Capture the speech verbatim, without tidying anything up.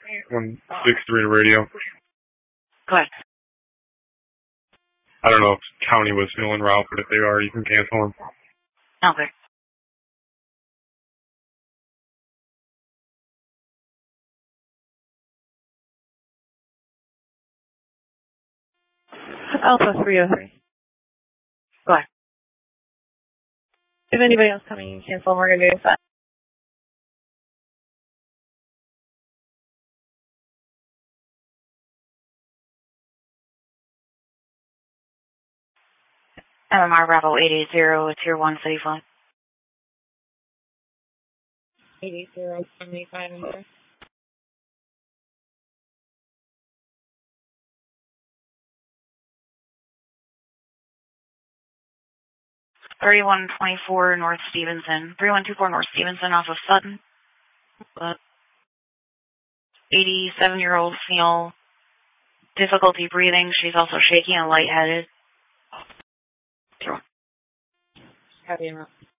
one six three to radio. Go ahead. I don't know if county was still en route, but if they are, you can cancel them. Okay. Alpha three oh three. Go ahead. If anybody else coming, you can cancel, we're going to do that. M M R Bravo eight eight zero, it's your one city phone. eight eight zero, seventy-five, and there. thirty-one twenty-four North Stevenson. thirty-one twenty-four North Stevenson off of Sutton. eighty-seven-year-old female, difficulty breathing. She's also shaky and lightheaded. Happy